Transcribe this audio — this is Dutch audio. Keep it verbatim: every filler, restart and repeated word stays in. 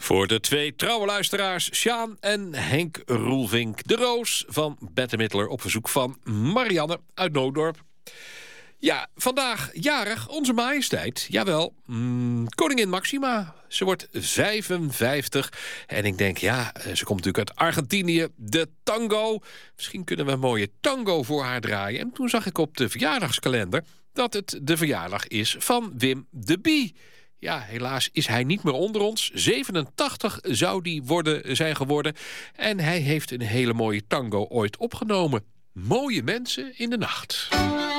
Voor de twee trouwe luisteraars, Sjaan en Henk Roelvink. De Roos van Bette Midler op verzoek van Marianne uit Noodorp. Ja, vandaag jarig onze majesteit. Jawel, mm, koningin Maxima. Ze wordt vijfenvijftig. En ik denk, ja, ze komt natuurlijk uit Argentinië. De tango. Misschien kunnen we een mooie tango voor haar draaien. En toen zag ik op de verjaardagskalender dat het de verjaardag is van Wim de Bie. Ja, helaas is hij niet meer onder ons. zevenentachtig zou die worden, zijn geworden. En hij heeft een hele mooie tango ooit opgenomen. Mooie mensen in de nacht.